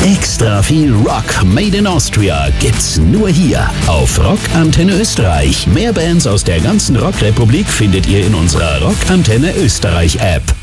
Extra viel Rock Made in Austria gibt's nur hier auf Rock Antenne Österreich. Mehr Bands aus der ganzen Rockrepublik findet ihr in unserer Rock Antenne Österreich App.